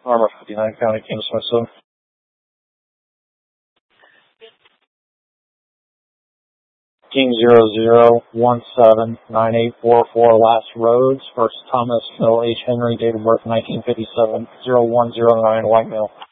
Armor 59 County, Kansas, Minnesota. King 00179844 Last Roads, First Thomas Phil H. Henry, date of birth 1957, 0109, white male.